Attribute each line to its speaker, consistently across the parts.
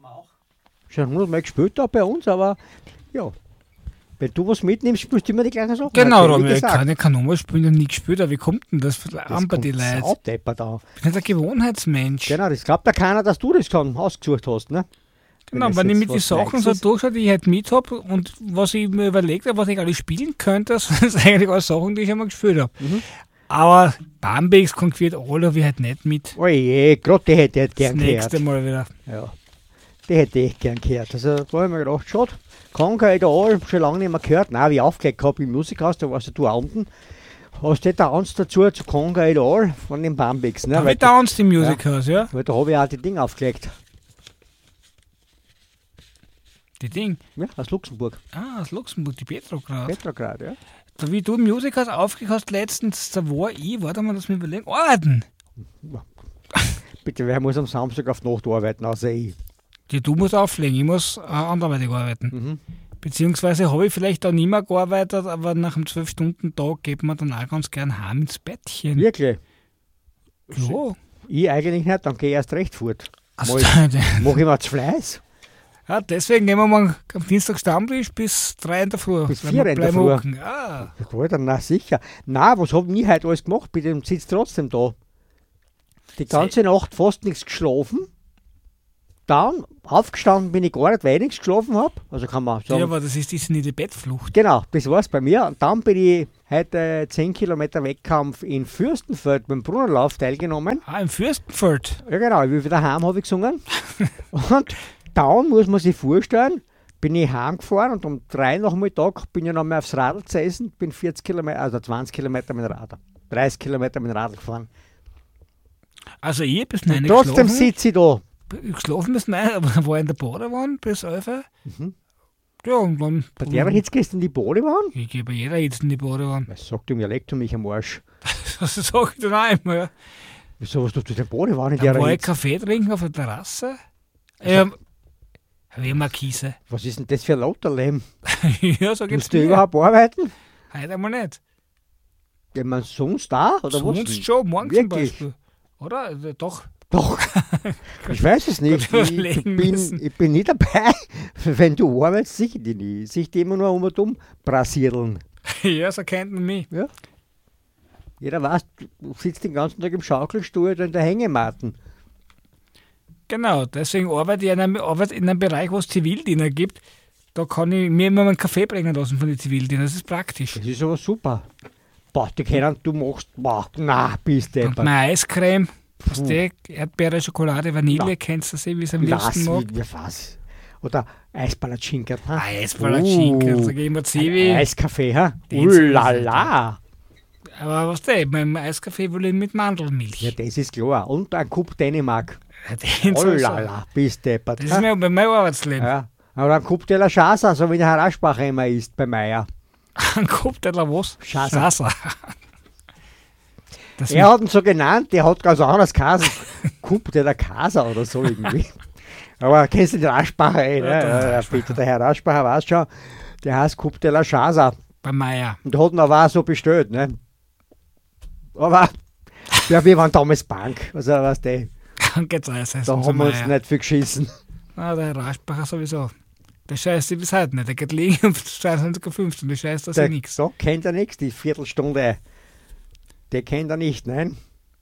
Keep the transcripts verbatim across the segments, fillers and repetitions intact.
Speaker 1: auch schon hundertmal gespielt da bei uns, aber ja. Wenn du was mitnimmst, spielst du immer die gleichen Sachen.
Speaker 2: Genau, Romy, ich kann ja Kanone spielen, ich habe nie gespielt, aber wie kommt denn das an bei den Leuten?
Speaker 1: Ich bin
Speaker 2: nicht ein Gewohnheitsmensch.
Speaker 1: Genau, das glaubt ja keiner, dass du das schon ausgesucht hast, ne?
Speaker 2: Genau, wenn, wenn ich mit den Sachen so durchschaue, die ich halt mit habe und was ich mir überlegt habe, was ich alles spielen könnte, das sind eigentlich alle Sachen, die ich einmal gespielt habe. Mhm. Aber Bambex konquiert alle, habe ich halt nicht mit.
Speaker 1: Oh je, gerade die hätte ich halt gern
Speaker 2: gehört.
Speaker 1: Das
Speaker 2: nächste Mal wieder.
Speaker 1: Ja, die hätte ich gern gehört. Also da habe ich mir gedacht, schade. Konga ich da schon lange nicht mehr gehört. Nein, wie ich aufgelegt habe im Musikhaus, da warst du unten. Hast du Downs dazu zu Konga Idol von den Bambex? Ne?
Speaker 2: Habe ich Downs im Musikhaus, ja, ja?
Speaker 1: Weil da habe ich auch die Dinge aufgelegt.
Speaker 2: Die Ding?
Speaker 1: Ja, aus Luxemburg.
Speaker 2: Ah, aus Luxemburg, die Petrograd.
Speaker 1: Petrograd, ja.
Speaker 2: Da, wie du im Musikhaus aufgelegt hast letztens, da war ich, warte mal, lass mich überlegen, arbeiten.
Speaker 1: Bitte, wer muss am Samstag auf Nacht arbeiten, außer ich?
Speaker 2: Ja, du musst auflegen, ich muss äh, anderweitig arbeiten. Mhm. Beziehungsweise habe ich vielleicht auch nicht mehr gearbeitet, aber nach einem zwölf-Stunden-Tag geht man dann auch ganz gern heim ins Bettchen.
Speaker 1: Wirklich?
Speaker 2: Ja.
Speaker 1: Ich eigentlich nicht, dann gehe ich erst recht fort.
Speaker 2: Also,
Speaker 1: mach ich mal zu Fleiß.
Speaker 2: Ja, deswegen gehen wir mal am Dienstag Stammtisch bis drei in der Früh.
Speaker 1: Bis vier in der Früh.
Speaker 2: Ah.
Speaker 1: Alter, na sicher. Na, was hab ich heute alles gemacht? Bitte, sitzt trotzdem da. Die ganze Nacht fast nichts geschlafen. Dann aufgestanden bin ich gar nicht, weil ich nichts geschlafen habe. Also kann man sagen.
Speaker 2: Ja, aber das ist diese nicht die Bettflucht.
Speaker 1: Genau, das war es bei mir. Und dann bin ich heute zehn Kilometer Wettkampf in Fürstenfeld beim Brunnerlauf teilgenommen.
Speaker 2: Ah, im Fürstenfeld?
Speaker 1: Ja genau, ich bin wieder heim, habe ich gesungen. Und dann muss man sich vorstellen, bin ich heimgefahren und um drei Nachmittag bin ich noch mal aufs Radl gesessen, bin vierzig Kilometer, also zwanzig Kilometer mit dem Radl, dreißig Kilometer mit dem Radl gefahren.
Speaker 2: Also ich bis neun
Speaker 1: Trotzdem sitze ich da.
Speaker 2: Geschlafen bis neun, aber war in der Badewanne bis elf. Mhm. Ja, und dann...
Speaker 1: Bei der jetzt gehst du in die Badewanne?
Speaker 2: Ich gehe bei jeder jetzt in die Badewanne.
Speaker 1: Was sagt du mir, leg du mich am Arsch?
Speaker 2: Das sag ich dann auch immer, ja.
Speaker 1: Wieso, was tust du in der Badewanne? In
Speaker 2: da
Speaker 1: der
Speaker 2: war ich Kaffee trinken auf der Terrasse. Also, ähm, habe ich Markise.
Speaker 1: Was ist denn das für ein Lauterleben?
Speaker 2: Ja, so geht's
Speaker 1: Musst du überhaupt arbeiten?
Speaker 2: Heute einmal nicht.
Speaker 1: Ja, man sonst da? Oder
Speaker 2: sonst
Speaker 1: was?
Speaker 2: schon, morgen
Speaker 1: Wirklich?
Speaker 2: zum Beispiel. Oder? Doch.
Speaker 1: Doch. Ich weiß es nicht. Ich, ich, bin, ich bin nicht dabei. Wenn du arbeitest, sehe ich die nicht. Ich sehe die immer nur um und um brasiereln.
Speaker 2: Ja, so kennt man mich.
Speaker 1: Ja. Jeder weiß, du sitzt den ganzen Tag im Schaukelstuhl oder in der Hängematten.
Speaker 2: Genau, deswegen arbeite ich in einem, arbeite in einem Bereich, wo es Zivildiener gibt. Da kann ich mir immer einen Kaffee bringen lassen von den Zivildienern. Das ist praktisch.
Speaker 1: Das ist aber super. Boah, die kennen, du machst, boah, na, bist du.
Speaker 2: Und meine Eiscreme. Was die Erdbeere, Schokolade, Vanille, ja. Kennst du sie, wie es am liebsten mag?
Speaker 1: Wie, wie was? Oder Eispalatschinken.
Speaker 2: Ah, Eispalatschinken, uh, sag ich immer Zivi.
Speaker 1: Eiskaffee, ha? Ullala.
Speaker 2: Aber was denn? Beim Eiskaffee will ich mit Mandelmilch.
Speaker 1: Ja, das ist klar. Und ein Kup Dänemark.
Speaker 2: Ja,
Speaker 1: Ullala, bist du.
Speaker 2: Das ist mir bei meinem Arbeitsleben.
Speaker 1: Ja. Aber ein Kup de la Chasa, so wie der Herr Aschbacher immer ist bei Meier.
Speaker 2: Ein Kup de la was?
Speaker 1: Chasa. Das er hat ihn so genannt, der hat ganz anders geheißen. Kup de la Casa oder so irgendwie. Aber kennst du den Aschbacher eh, ne? Ja, Peter, der Herr Aschbacher weiß schon, der heißt Kup de la Chasa.
Speaker 2: Bei Meier.
Speaker 1: Und der hat ihn aber auch so bestellt, ne? Aber, ja, wir waren damals Bank, also weißt du.
Speaker 2: Geht's alles,
Speaker 1: da haben wir uns nicht viel geschissen.
Speaker 2: Na, der Herr Aschbacher sowieso. Der scheißt sich bis heute nicht. Der geht liegen um zweiundzwanzig Uhr fünfzehn, der scheißt das ja nichts.
Speaker 1: So kennt er nichts, die Viertelstunde. Der kennt er nicht, nein?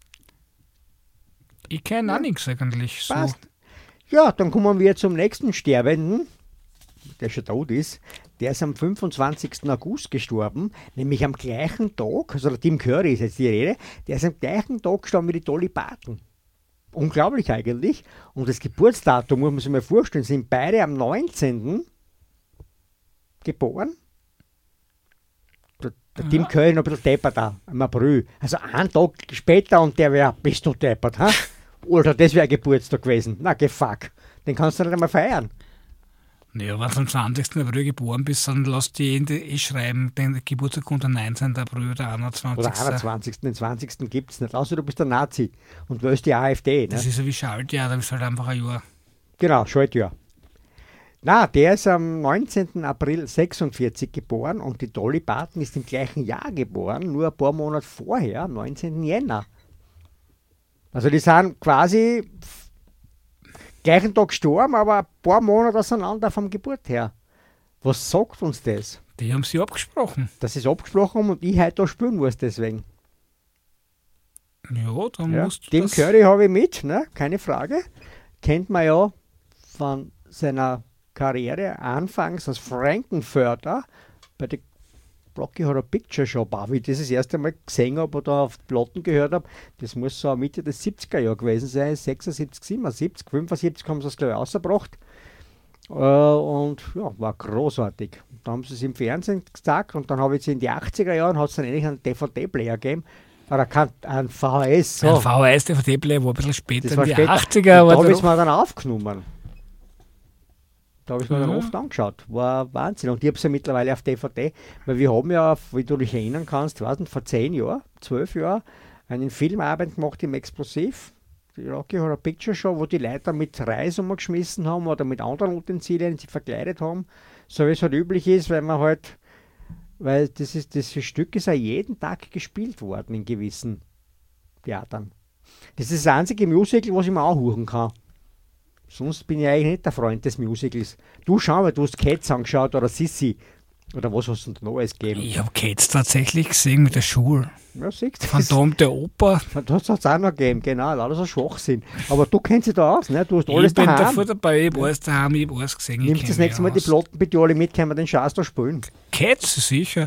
Speaker 2: Ich kenne ja. auch nichts eigentlich. So.
Speaker 1: Passt. Ja, dann kommen wir zum nächsten Sterbenden, der schon tot ist. Der ist am fünfundzwanzigsten August gestorben, nämlich am gleichen Tag, also der Tim Curry ist jetzt die Rede, der ist am gleichen Tag gestorben wie die Dolly Parton. Unglaublich eigentlich. Und das Geburtsdatum, muss man sich mal vorstellen, sind beide am neunzehnten geboren. Der Tim Curry noch ein bisschen deppert da, im April. Also einen Tag später und der wäre, bist du deppert, ha? Oder das wäre Geburtstag gewesen. Na, geh fuck. Den kannst du nicht einmal feiern.
Speaker 2: Naja, wenn du am zwanzigsten April geboren bist, dann lass die eh schreiben, den Geburtstag kommt am neunzehnten April oder einundzwanzigsten
Speaker 1: Oder einundzwanzigsten Den zwanzigsten gibt es nicht. Außer du bist ein Nazi und wählst die AfD. Ne?
Speaker 2: Das ist so wie Schaltjahr, da bist du halt einfach ein Jahr.
Speaker 1: Genau, Schaltjahr. Na, der ist am neunzehnten April sechsundvierzig geboren und die Dolly Parton ist im gleichen Jahr geboren, nur ein paar Monate vorher, am neunzehnten Jänner. Also die sind quasi gleichen Tag gestorben, aber ein paar Monate auseinander vom Geburt her. Was sagt uns das?
Speaker 2: Die haben sie abgesprochen.
Speaker 1: Das ist abgesprochen und ich heute da spielen muss deswegen.
Speaker 2: Ja, dann
Speaker 1: Ja,
Speaker 2: musst du
Speaker 1: Tim
Speaker 2: das...
Speaker 1: Curry habe ich mit, ne? Keine Frage. Kennt man ja von seiner Karriere anfangs als Frankenfurter bei der Rocky Horror Picture Show. Wie ich das das erste Mal gesehen habe oder auf Platten gehört habe, das muss so Mitte des siebziger Jahre gewesen sein, sechsundsiebzig, siebenundsiebzig, fünfundsiebzig haben sie es glaube ich rausgebracht. Äh, und ja, war großartig. Da haben sie es im Fernsehen gesagt und dann habe ich es in die achtziger Jahren, hat es dann endlich einen D V D-Player gegeben. Oder kein, ein V H S. So.
Speaker 2: Ein V H S-D V D-Player war ein bisschen später,
Speaker 1: Das war
Speaker 2: in die
Speaker 1: später.
Speaker 2: achtziger.
Speaker 1: Und
Speaker 2: Aber
Speaker 1: da habe ich
Speaker 2: da-
Speaker 1: es mir dann aufgenommen. Da habe ich mir dann
Speaker 2: Mhm.
Speaker 1: oft angeschaut. War Wahnsinn. Und ich habe es ja mittlerweile auf D V D, weil wir haben ja, wie du dich erinnern kannst, weiß nicht, vor zehn Jahren, zwölf Jahren, einen Filmabend gemacht im Explosiv, die Rocky Horror Picture Show, wo die Leute mit Reis umgeschmissen haben oder mit anderen Utensilien sie verkleidet haben, so wie es halt üblich ist, weil man halt, weil das, ist, das Stück ist ja jeden Tag gespielt worden in gewissen Theatern. Das ist das einzige Musical, was ich mir anhören kann. Sonst bin ich eigentlich nicht der Freund des Musicals. Du schau mal, du hast Cats angeschaut oder Sissi. Oder was hast du denn noch alles gegeben?
Speaker 2: Ich habe Cats tatsächlich gesehen mit der Schule.
Speaker 1: Ja, siehst du, das,
Speaker 2: Phantom der Oper.
Speaker 1: das hat es auch noch gegeben, genau, alles so Schwachsinn. Aber du kennst dich da aus, ne? Du hast alles
Speaker 2: Ich bin
Speaker 1: daheim.
Speaker 2: davor dabei, ich habe alles daheim, ich habe alles gesehen. ich
Speaker 1: Nimmst
Speaker 2: kenn
Speaker 1: das
Speaker 2: mich
Speaker 1: nächste Mal die
Speaker 2: aus.
Speaker 1: Platten bitte alle mit, können wir den Scheiß da spielen.
Speaker 2: Cats, sicher.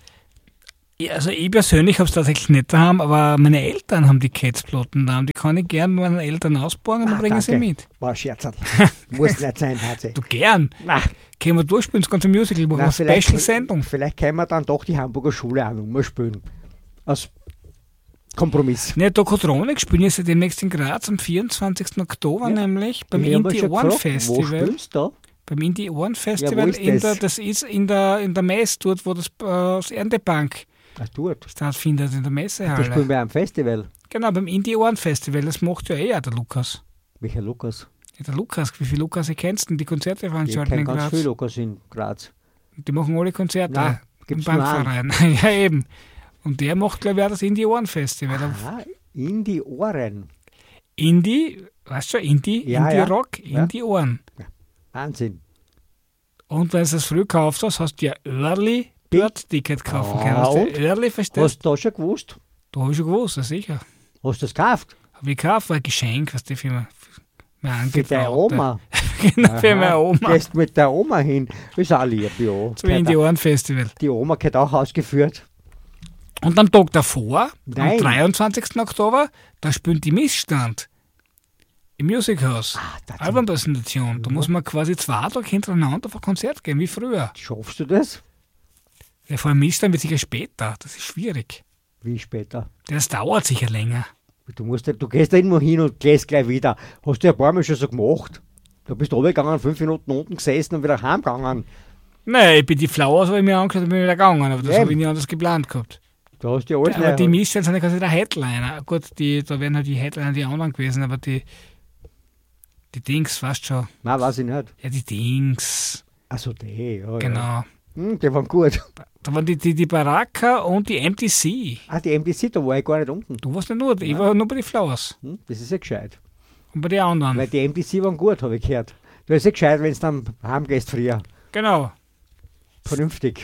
Speaker 2: Ja, also ich persönlich habe es tatsächlich nicht daheim, aber meine Eltern haben die Cats-Platten daheim. Die kann ich gern mit meinen Eltern ausborgen und dann
Speaker 1: Ah,
Speaker 2: bringen sie
Speaker 1: danke.
Speaker 2: mit.
Speaker 1: War ein Scherz. Muss nicht sein, hat sie.
Speaker 2: Du gern.
Speaker 1: Na,
Speaker 2: Können wir durchspielen, das ganze Musical, machen
Speaker 1: na,
Speaker 2: eine
Speaker 1: vielleicht,
Speaker 2: Special-Sendung.
Speaker 1: vielleicht können wir dann doch die Hamburger Schule auch nochmal spielen. Als Kompromiss.
Speaker 2: Ne, Tokotronik spielen jetzt demnächst in Graz am vierundzwanzigsten Oktober,
Speaker 1: Ja.
Speaker 2: nämlich beim
Speaker 1: Ich hab mich
Speaker 2: Indie
Speaker 1: schon
Speaker 2: Ohren
Speaker 1: gefragt, Wo
Speaker 2: Festival.
Speaker 1: spielst du da?
Speaker 2: Beim Indie Ohren
Speaker 1: Ja,
Speaker 2: Festival,
Speaker 1: wo ist
Speaker 2: in
Speaker 1: das?
Speaker 2: der, das ist in der, in der Messe, dort wo das, äh, das Erntebank
Speaker 1: Ach, dort.
Speaker 2: stattfindet, in der
Speaker 1: Das
Speaker 2: Messehalle.
Speaker 1: spielen wir am Festival.
Speaker 2: Genau, beim Indie Ohren Festival, das macht ja eh auch der Lukas.
Speaker 1: Welcher Lukas?
Speaker 2: Ja, der Lukas, wie viele Lukas kennst du, die Konzerte
Speaker 1: Ich
Speaker 2: veranstalten
Speaker 1: kenne
Speaker 2: in
Speaker 1: ganz
Speaker 2: Graz.
Speaker 1: viele Lukas in Graz.
Speaker 2: Die machen alle Konzerte
Speaker 1: Nein,
Speaker 2: im
Speaker 1: gibt's nur
Speaker 2: Bankverein. ja, eben. Und der macht, glaube ich, auch das Indie Ohren Festival.
Speaker 1: Ah, in die Ohren.
Speaker 2: Indie, weißt du schon, Indie,
Speaker 1: Ja,
Speaker 2: Indie
Speaker 1: ja.
Speaker 2: Rock,
Speaker 1: Ja.
Speaker 2: Indie Ohren.
Speaker 1: Wahnsinn.
Speaker 2: Und wenn du es früh gekauft hast, hast du ja Early Bird Ticket kaufen
Speaker 1: Ah,
Speaker 2: können. Hast du
Speaker 1: und?
Speaker 2: Early, verstehst
Speaker 1: Hast du das schon gewusst?
Speaker 2: du? Da habe ich schon gewusst, ja, sicher.
Speaker 1: Hast du das gekauft?
Speaker 2: Habe ich gekauft, war ein Geschenk, was die für meine, für meine
Speaker 1: Für deine
Speaker 2: Angetraute.
Speaker 1: Oma?
Speaker 2: genau, für meine
Speaker 1: Aha.
Speaker 2: Oma.
Speaker 1: Gehst mit der Oma hin. Ist auch lieb, ja.
Speaker 2: Zum Indie Ohren Festival.
Speaker 1: Die Oma hat auch ausgeführt.
Speaker 2: Und am Tag davor,
Speaker 1: Nein.
Speaker 2: am dreiundzwanzigsten Oktober, da spielt die Missstand im Musikhaus.
Speaker 1: Ah, das
Speaker 2: Album-Präsentation. Da muss man quasi zwei Tage hintereinander auf ein Konzert gehen, wie früher.
Speaker 1: Schaffst du das?
Speaker 2: Ja, vor allem Missstand wird sicher später. Das ist schwierig.
Speaker 1: Wie später?
Speaker 2: Das dauert sicher länger.
Speaker 1: Du, musst, ja- du gehst da irgendwo hin und gehst gleich wieder. Hast du ja ein paar Mal schon so gemacht. Du bist runtergegangen, fünf Minuten unten gesessen und wieder heimgegangen.
Speaker 2: Nein, ich bin die Flauers, habe ich mir angeschaut und bin wieder gegangen. Aber das
Speaker 1: Eben.
Speaker 2: habe ich nicht anders geplant gehabt.
Speaker 1: Da hast du ja alles
Speaker 2: Aber die
Speaker 1: neu-
Speaker 2: Missstand sind ja quasi der Headliner. Gut, die, da wären halt die Headliner die anderen gewesen, aber die, die Dings, fast schon.
Speaker 1: Nein, weiß ich nicht.
Speaker 2: Ja, die Dings.
Speaker 1: Achso, die, ja. Ja.
Speaker 2: Genau.
Speaker 1: Hm, die waren gut.
Speaker 2: Da waren die, die, die Baraka und die M T C.
Speaker 1: Ah, die M D C, da war ich gar nicht unten.
Speaker 2: Du warst nicht nur, ich war nur bei den Flowers.
Speaker 1: Hm, das ist ja gescheit.
Speaker 2: Und bei den anderen.
Speaker 1: Weil die M D C waren gut, habe ich gehört. Du ist ja gescheit, wenn du dann heimgehst früher.
Speaker 2: Genau.
Speaker 1: Vernünftig.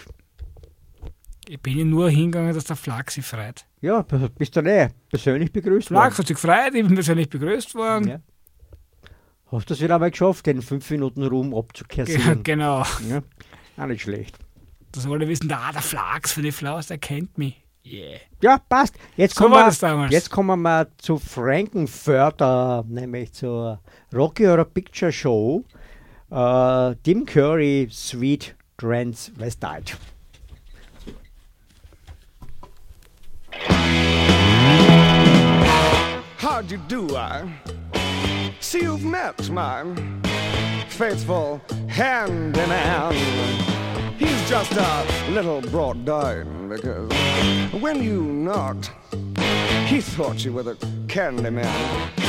Speaker 2: Ich bin ja nur hingegangen, dass der Flak sich freut.
Speaker 1: Ja, b- bist du nicht persönlich begrüßt
Speaker 2: Flak
Speaker 1: worden.
Speaker 2: hat sich gefreut, ich bin persönlich begrüßt worden.
Speaker 1: Ja. Hast du es wieder einmal geschafft, den fünf Minuten Ruhm
Speaker 2: Ja,
Speaker 1: abzukassieren?
Speaker 2: genau.
Speaker 1: Ja, auch nicht schlecht.
Speaker 2: Dass alle wissen, da der Flaks für die Flowers, der kennt mich. Yeah.
Speaker 1: Ja, passt. Jetzt
Speaker 2: So
Speaker 1: kommen,
Speaker 2: war
Speaker 1: wir,
Speaker 2: das damals.
Speaker 1: jetzt kommen wir zu Frankenfurter, nämlich zur Rocky Horror Picture Show. Äh, Tim Curry, Sweet Transvestite.
Speaker 3: How'd you do, I see you've met my faithful handyman. He's just a little brought down because when you knocked, he thought you were the candy man.